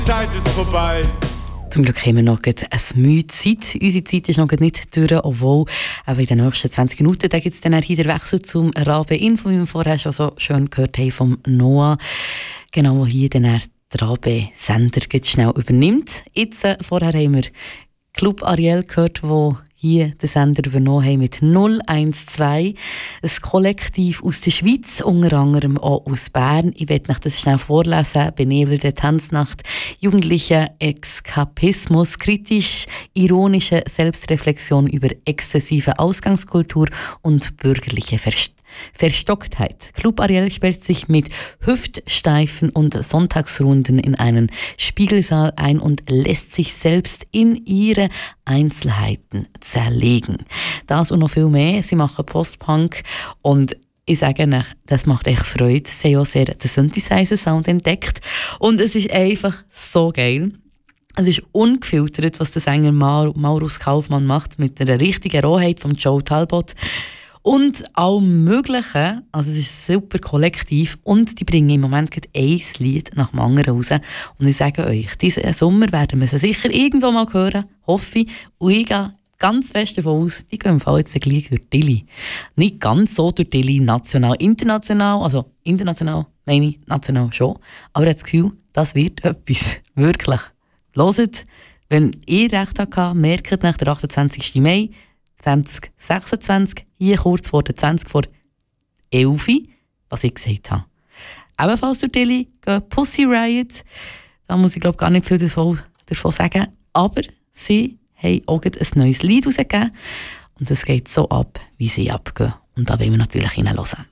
Zeit ist vorbei. Zum Glück haben wir noch eine Mühe Zeit. Unsere Zeit ist noch nicht durch, obwohl in den nächsten 20 Minuten gibt es dann hier den Wechsel zum Rabe-Info, wie wir vorher schon so schön gehört haben vom Noah. Genau, wo hier dann der Rabe-Sender schnell übernimmt. Jetzt, vorher haben wir Club Ariel gehört, wo hier den Sender übernommen haben mit 012. Ein Kollektiv aus der Schweiz, unter anderem auch aus Bern. Ich werde euch das schnell vorlesen. Benebelde Tanznacht, jugendlicher Eskapismus, kritisch-ironische Selbstreflexion über exzessive Ausgangskultur und bürgerliche Verstocktheit. Club Ariel sperrt sich mit Hüftsteifen und Sonntagsrunden in einen Spiegelsaal ein und lässt sich selbst in ihre Einzelheiten zerlegen. Das und noch viel mehr. Sie machen Post-Punk und ich sage euch, das macht echt Freude. Sie haben auch sehr den Synthesizer-Sound entdeckt und es ist einfach so geil. Es ist ungefiltert, was der Sänger Maurus Kaufmann macht, mit einer richtigen Rohheit von Joe Talbot. Und allem Möglichen, also es ist super kollektiv und die bringen im Moment ein Lied nach dem anderen raus. Und ich sage euch, diesen Sommer werden wir sie sicher irgendwo mal hören, hoffe ich. Und ich gehe ganz fest davon aus, die gehen im Fall jetzt gleich durch Dilly. Nicht ganz so durch Dilly, national, international, also international meine ich, national schon. Aber ich habe das Gefühl, das wird etwas, wirklich. Hört, wenn ihr recht habt, merkt nach der 28. Mai 2026, hier kurz vor der 20 vor 11, was ich gesagt habe. Ebenfalls durch Dilly gehen Pussy Riot. Da muss ich glaube gar nicht viel davon sagen. Aber sie haben auch ein neues Lied rausgegeben. Und es geht so ab, wie sie abgehen. Und da wollen wir natürlich hineinhören.